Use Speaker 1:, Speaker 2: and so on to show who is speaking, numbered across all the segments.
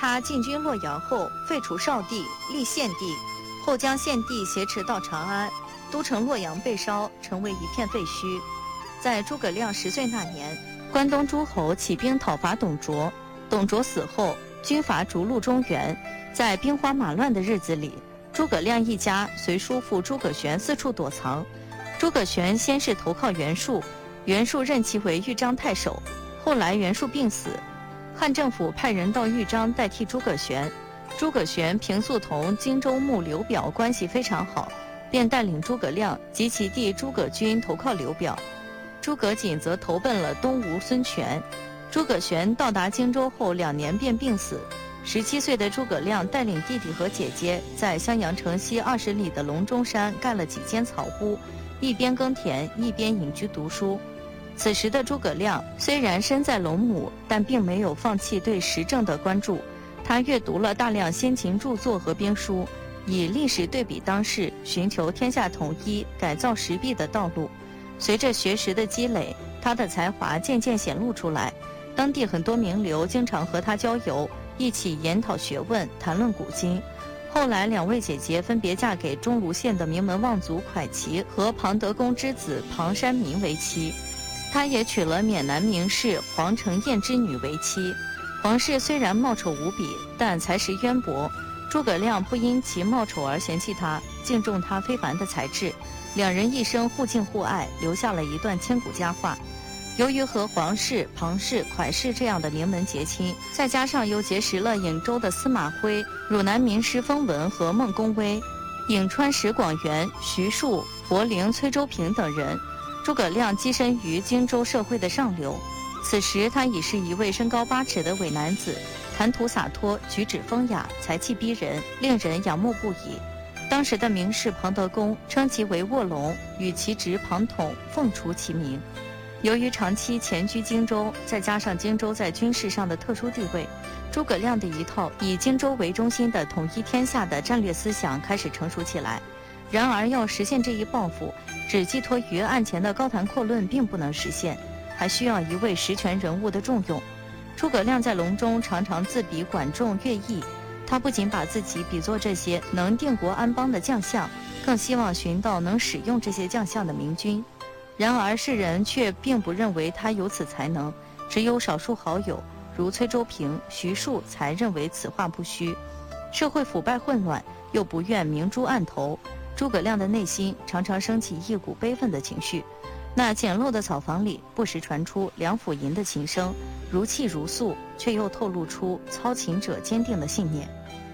Speaker 1: 他进军洛阳后，废除少帝，立献帝，后将献帝挟持到长安，都城洛阳被烧，成为一片废墟。在诸葛亮10岁那年，关东诸侯起兵讨伐董卓，董卓死后，军阀逐鹿中原。在兵荒马乱的日子里，诸葛亮一家随叔父诸葛玄四处躲藏。诸葛玄先是投靠袁术，袁术任其为豫章太守。后来袁术病死，汉政府派人到豫章代替诸葛玄。诸葛玄平素同荆州牧刘表关系非常好，便带领诸葛亮及其弟诸葛均投靠刘表。诸葛瑾则投奔了东吴孙权。诸葛玄到达荆州后2年便病死。17岁的诸葛亮带领弟弟和姐姐在襄阳城西20里的隆中山盖了几间草屋，一边耕田一边隐居读书。此时的诸葛亮虽然身在龙母，但并没有放弃对时政的关注。他阅读了大量先秦著作和兵书，以历史对比当世，寻求天下统一、改造时弊的道路。随着学识的积累，他的才华渐渐显露出来。当地很多名流经常和他交游，一起研讨学问，谈论古今。后来2位姐姐分别嫁给钟垆县的名门望族蒯齐和庞德公之子庞山民为妻。他也娶了缅南名士黄承彦之女为妻。黄氏虽然貌丑无比，但才识渊博。诸葛亮不因其貌丑而嫌弃他，敬重他非凡的才智。2人一生互敬互爱，留下了一段千古佳话。由于和黄氏、庞氏、蒯氏这样的名门结亲，再加上又结识了颍州的司马徽、汝南名师封文和孟公威、颍川石广元、徐庶、博陵崔州平等人，诸葛亮跻身于荆州社会的上流。此时他已是一位身高8尺的伪男子，谈吐洒脱，举止风雅，才气逼人，令人仰慕不已。当时的名士庞德公称其为卧龙，与其侄庞统凤雏齐名。由于长期潜居荆州，再加上荆州在军事上的特殊地位，诸葛亮的一套以荆州为中心的统一天下的战略思想开始成熟起来。然而要实现这一抱负，只寄托于案前的高谈阔论并不能实现，还需要一位实权人物的重用。诸葛亮在隆中常常自比管仲、乐毅，他不仅把自己比作这些能定国安邦的将相，更希望寻到能使用这些将相的明君。然而世人却并不认为他有此才能，只有少数好友如崔州平、徐庶才认为此话不虚。社会腐败混乱，又不愿明珠暗投，诸葛亮的内心常常升起一股悲愤的情绪。那简陋的草房里不时传出梁甫吟的琴声，如泣如诉，却又透露出操琴者坚定的信念。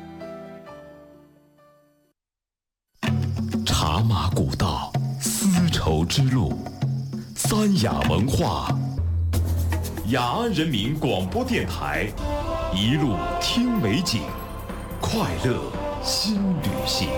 Speaker 2: 茶马古道，丝绸之路，三雅文化，雅安人民广播电台，一路听美景，快乐新旅行。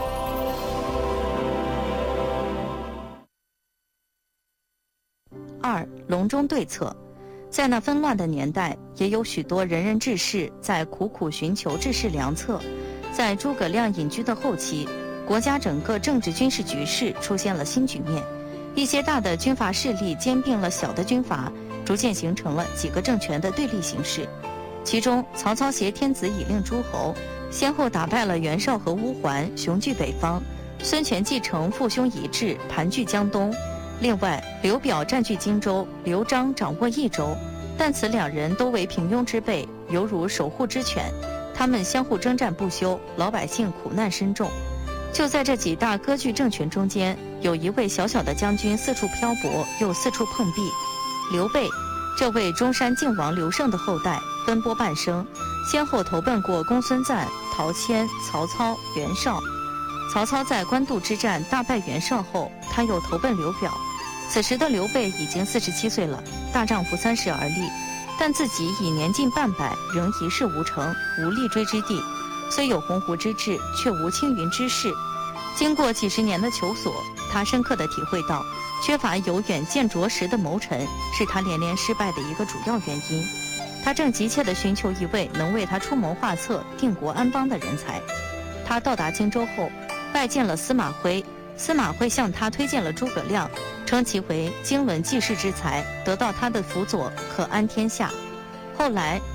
Speaker 1: 2. 隆中对策。在那纷乱的年代，也有许多仁人志士在苦苦寻求治世良策。在诸葛亮隐居的后期，国家整个政治军事局势出现了新局面，一些大的军阀势力兼并了小的军阀，逐渐形成了几个政权的对立形势。其中，曹操挟天子以令诸侯，先后打败了袁绍和乌桓，雄踞北方；孙权继承父兄遗志，盘踞江东。另外，刘表占据荆州，刘璋掌握益州，但此2人都为平庸之辈，犹如守护之犬，他们相互征战不休，老百姓苦难深重。就在这几大割据政权中间，有一位小小的将军四处漂泊，又四处碰壁。刘备，这位中山靖王刘胜的后代，奔波半生，先后投奔过公孙瓒、陶谦、曹操、袁绍。曹操在官渡之战大败袁绍后，他又投奔刘表。此时的刘备已经47岁了，大丈夫30而立，但自己已年近半百，仍一事无成，无立锥之地。虽有鸿鹄之志，却无青云之势。经过几十年的求索，他深刻地体会到，缺乏有远见卓识的谋臣，是他连连失败的一个主要原因。他正急切地寻求一位能为他出谋划策、定国安邦的人才。他到达荆州后，拜见了司马徽。司马徽向他推荐了诸葛亮，称其为经纶济世之才，得到他的辅佐可安天下。后来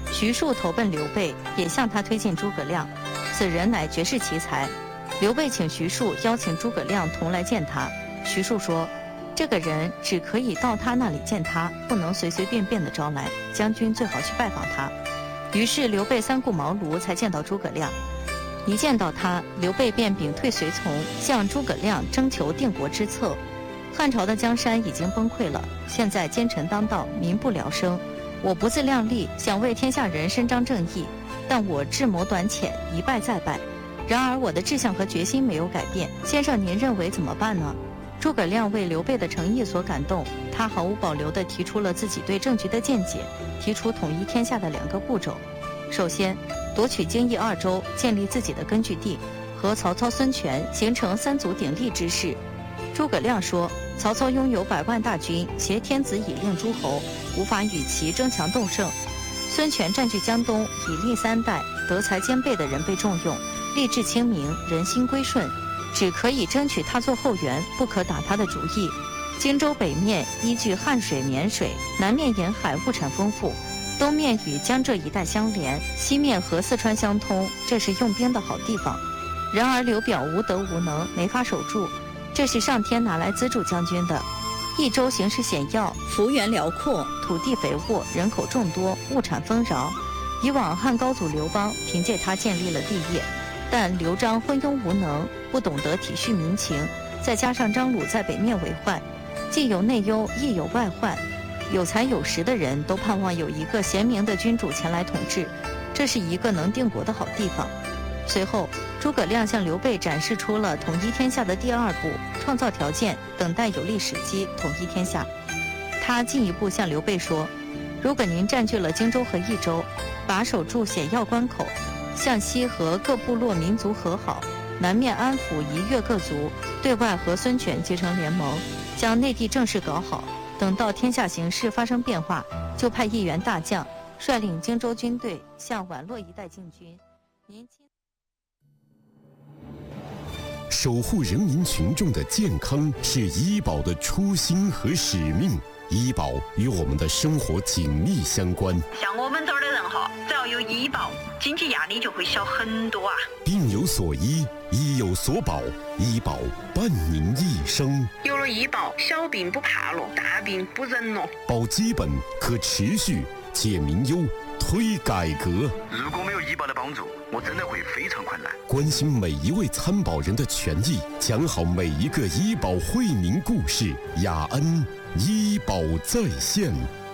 Speaker 1: 徐庶投奔刘备，也向他推荐诸葛亮，此人乃绝世奇才。刘备请徐庶邀请诸葛亮同来见他。徐庶说，这个人只可以到他那里见他，不能随随便便的招来，将军最好去拜访他。于是刘备三顾茅庐才见到诸葛亮。一见到他，刘备便屏退随从，向诸葛亮征求定国之策。汉朝的江山已经崩溃了，现在奸臣当道，民不聊生。我不自量力，想为天下人伸张正义，但我智谋短浅，一败再败。然而我的志向和决心没有改变，先生您认为怎么办呢？诸葛亮为刘备的诚意所感动，他毫无保留地提出了自己对政局的见解，提出统一天下的2个步骤。首先，夺取荆益2州，建立自己的根据地，和曹操、孙权形成3足鼎立之势。诸葛亮说，曹操拥有100万大军，挟天子以令诸侯，无法与其争强斗胜。孙权占据江东，以立3代，德才兼备的人被重用，吏治清明，人心归顺，只可以争取他做后援，不可打他的主意。荆州北面依据汉水、沔水，南面沿海物产丰富，东面与江浙一带相连，西面和四川相通，这是用兵的好地方。然而刘表无德无能，没法守住，这是上天拿来资助将军的。益州形势险要，幅员辽阔，土地肥沃，人口众多，物产丰饶。以往汉高祖刘邦凭借他建立了帝业，但刘璋昏庸无能，不懂得体恤民情，再加上张鲁在北面为患，既有内忧，亦有外患。有才有识的人都盼望有一个贤明的君主前来统治，这是一个能定国的好地方。随后，诸葛亮向刘备展示出了统一天下的第2步，创造条件，等待有利时机，统一天下。他进一步向刘备说，如果您占据了荆州和益州，把守住险要关口，向西和各部落民族和好，南面安抚夷越各族，对外和孙权结成联盟，将内地政事搞好，等到天下形势发生变化，就派一员大将率领荆州军队向宛洛一带进军。
Speaker 3: 守护人民群众的健康是医保的初心和使命，医保与我们的生活紧密相关。
Speaker 4: 像我们这儿的人哈，只要有医保，经济压力就会小很多啊。
Speaker 3: 病有所医，医有所保，医保伴您一生。
Speaker 4: 有了医保，小病不怕了，大病不忍了。
Speaker 3: 保基本，可持续，解民忧，推改革。
Speaker 5: 如果没有医保的帮助，我真的会非常困难。
Speaker 3: 关心每一位参保人的权益，讲好每一个医保惠民故事。雅安医保在线。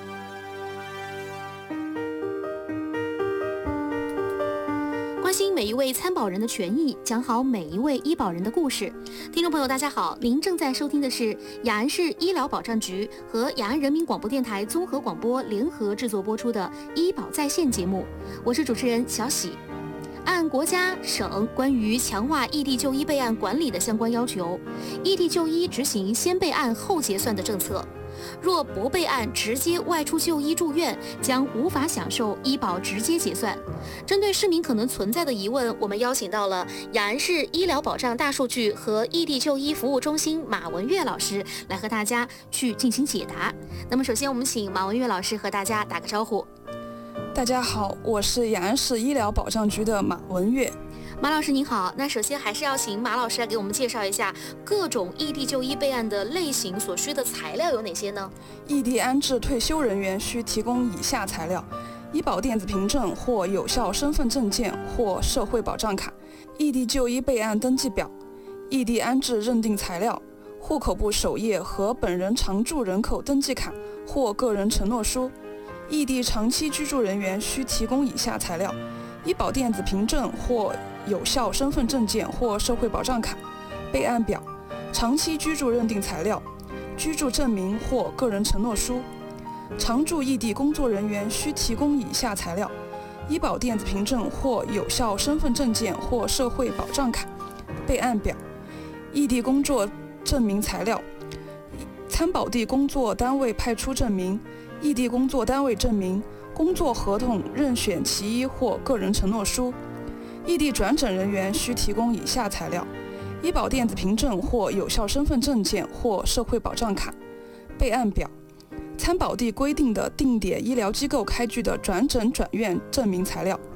Speaker 6: 关心每一位参保人的权益，讲好每一位医保人的故事。听众朋友，大家好，您正在收听的是雅安市医疗保障局和雅安人民广播电台综合广播联合制作播出的医保在线节目，我是主持人小喜。按国家、省关于强化异地就医备案管理的相关要求，异地就医执行先备案后结算的政策。若不备案直接外出就医住院，将无法享受医保直接结算。针对市民可能存在的疑问，我们邀请到了雅安市医疗保障大数据和异地就医服务中心马文月老师来和大家去进行解答。那么首先我们请马文月老师和大家打个招呼。
Speaker 7: 大家好，我是雅安市医疗保障局的马文月。
Speaker 6: 马老师您好，那首先还是要请马老师来给我们介绍一下各种异地就医备案的类型所需的材料有哪些呢？
Speaker 7: 异地安置退休人员需提供以下材料：医保电子凭证或有效身份证件或社会保障卡、异地就医备案登记表、异地安置认定材料、户口簿首页和本人常住人口登记卡或个人承诺书。异地长期居住人员需提供以下材料：医保电子凭证或有效身份证件或社会保障卡、备案表、长期居住认定材料、居住证明或个人承诺书。常驻异地工作人员需提供以下材料：医保电子凭证或有效身份证件或社会保障卡、备案表、异地工作证明材料、参保地工作单位派出证明、异地工作单位证明、工作合同任选其一或个人承诺书。异地转诊人员需提供以下材料：医保电子凭证或有效身份证件或社会保障卡、备案表、 参保地规定的定点医疗机构开具的转诊转院证明材料。